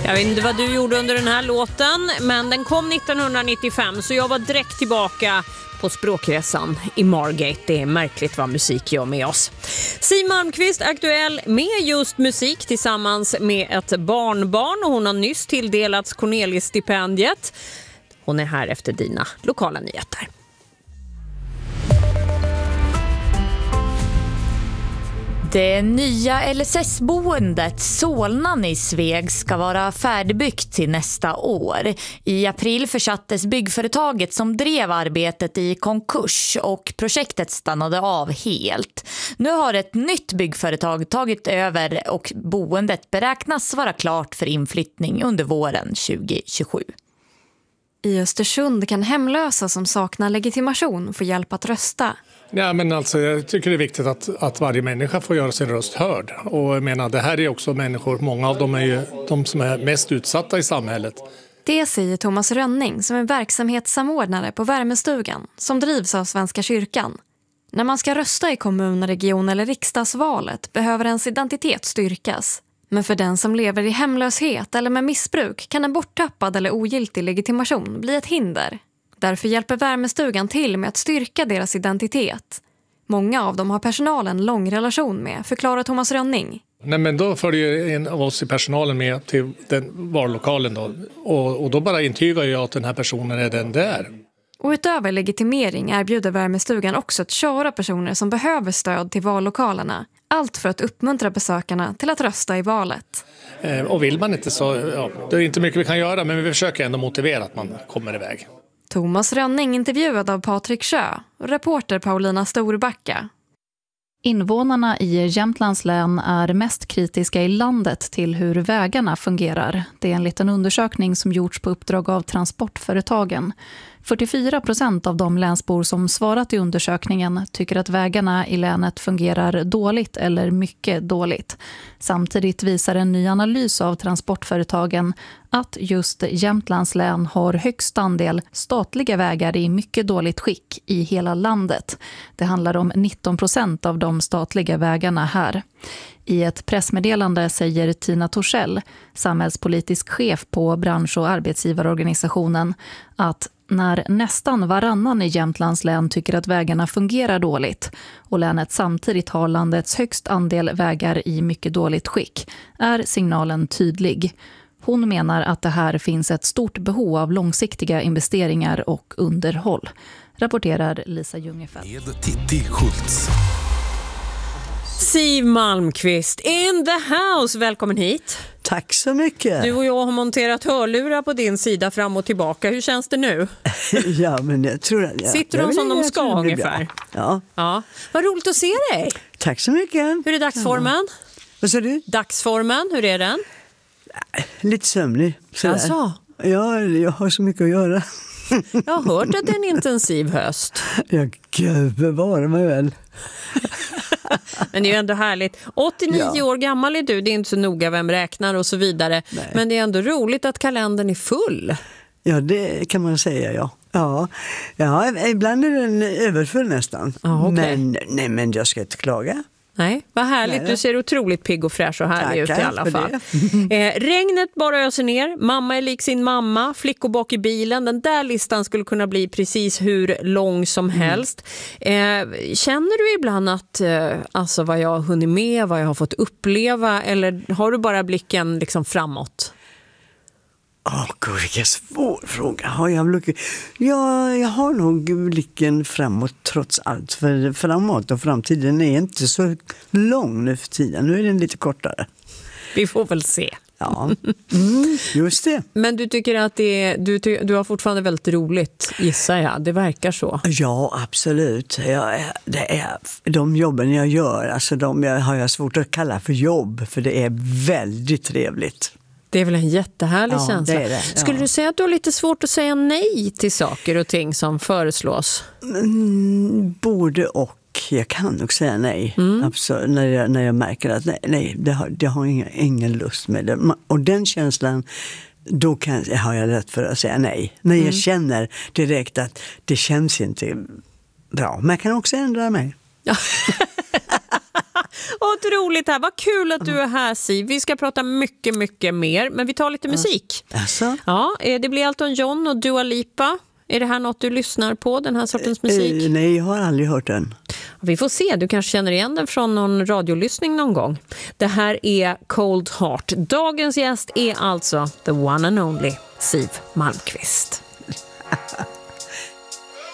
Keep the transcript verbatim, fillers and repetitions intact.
Jag vet inte vad du gjorde under den här låten, men den kom nittonhundranittiofem så jag var direkt tillbaka på språkresan i Margate. Det är märkligt vad musik gör med oss. Siw Malmkvist aktuell med just musik tillsammans med ett barnbarn och hon har nyss tilldelats Cornelis-stipendiet. Hon är här efter dina lokala nyheter. Det nya L S S-boendet Solnan i Sveg ska vara färdigbyggt till nästa år. I april försattes byggföretaget som drev arbetet i konkurs och projektet stannade av helt. Nu har ett nytt byggföretag tagit över och boendet beräknas vara klart för inflyttning under våren tjugohundratjugosju. I Östersund kan hemlösa som saknar legitimation få hjälp att rösta. Ja, men alltså, jag tycker det är viktigt att, att varje människa får göra sin röst hörd. Och jag menar, det här är också människor, många av dem är ju de som är mest utsatta i samhället. Det säger Thomas Rönning som är verksamhetssamordnare på Värmestugan som drivs av Svenska kyrkan. När man ska rösta i kommun, region eller riksdagsvalet behöver ens identitet styrkas. Men för den som lever i hemlöshet eller med missbruk kan en borttappad eller ogiltig legitimation bli ett hinder. Därför hjälper Värmestugan till med att styrka deras identitet. Många av dem har personalen lång relation med, förklarar Thomas Rönning. Nej, men då följer en av oss i personalen med till den vallokalen då. Och, och då bara intygar jag att den här personen är den där. Och utöver legitimering erbjuder Värmestugan också att köra personer som behöver stöd till vallokalerna. Allt för att uppmuntra besökarna till att rösta i valet. Eh, och vill man inte så, ja, det är inte mycket vi kan göra, men vi försöker ändå motivera att man kommer iväg. Thomas Rönning intervjuad av Patrik Sjö och reporter Paulina Storbacka. Invånarna i Jämtlands län är mest kritiska i landet till hur vägarna fungerar. Det är en liten undersökning som gjorts på uppdrag av transportföretagen. fyrtiofyra procent av de länsbor som svarat i undersökningen tycker att vägarna i länet fungerar dåligt eller mycket dåligt. Samtidigt visar en ny analys av transportföretagen att just Jämtlands län har högst andel statliga vägar i mycket dåligt skick i hela landet. Det handlar om nitton procent av de statliga vägarna här. I ett pressmeddelande säger Tina Torssell, samhällspolitisk chef på bransch- och arbetsgivarorganisationen, att när nästan varannan i Jämtlands län tycker att vägarna fungerar dåligt och länet samtidigt har landets högst andel vägar i mycket dåligt skick är signalen tydlig. Hon menar att det här finns ett stort behov av långsiktiga investeringar och underhåll, rapporterar Lisa Ljungefelt. Med Titti Schultz. Siw Malmkvist in the house, välkommen hit. Tack så mycket. Du och jag har monterat hörlurar på din sida fram och tillbaka. Hur känns det nu? Ja, men jag tror att... Ja, sitter de som de ska ungefär? Ja. Ja. Vad roligt att se dig. Tack så mycket. Hur är dagsformen? Ja. Vad sa du? Dagsformen, hur är den? Lite sömnig. Alltså? Ja, jag har så mycket att göra. Jag har hört att det är en intensiv höst. Ja, gud bevara mig väl. Men det är ju ändå härligt. åttionio ja. år gammal är du, det är inte så noga vem räknar och så vidare. Nej. Men det är ändå roligt att kalendern är full. Ja, det kan man säga, ja. Ja, ja ibland är den överfull nästan. Ah, okay. Men, nej, men jag ska inte klaga. Nej, vad härligt. Nej. Du ser otroligt pigg och fräsch och härlig ut i alla fall. eh, regnet bara öser ner. Mamma är lik sin mamma. Flickor bak i bilen. Den där listan skulle kunna bli precis hur lång som helst. Eh, känner du ibland att eh, alltså vad jag har hunnit med, vad jag har fått uppleva, eller har du bara blicken liksom framåt? Åh, oh, gud, vilken svår fråga. Har jag, blicken? Ja, jag har nog blicken framåt trots allt. För framåt och framtiden är inte så lång nu för tiden. Nu är den lite kortare. Vi får väl se. Ja, mm, just det. Men du tycker att det är, du, du har fortfarande väldigt roligt, gissar jag. Det verkar så. Ja, absolut. Jag, det är, de jobben jag gör, alltså de jag, har jag svårt att kalla för jobb. För det är väldigt trevligt. Det är väl en jättehärlig ja, känsla. Det är det, ja. Skulle du säga att du har lite svårt att säga nej till saker och ting som föreslås? Mm, både och. Jag kan nog säga nej. Mm. Absolut, när, jag, när jag märker att nej, nej det har, det har ingen, ingen lust med det. Och den känslan, då kan, har jag rätt för att säga nej. När jag mm. känner direkt att det känns inte bra. Men jag kan också ändra mig. Och roligt här. Vad kul att du är här, Siv. Vi ska prata mycket, mycket mer. Men vi tar lite musik. Alltså? Ja, det blir Elton John och Dua Lipa. Är det här något du lyssnar på, den här sortens musik? Eh, nej, jag har aldrig hört den. Vi får se, du kanske känner igen den från någon radiolyssning någon gång. Det här är Cold Heart. Dagens gäst är alltså the one and only Siw Malmkvist.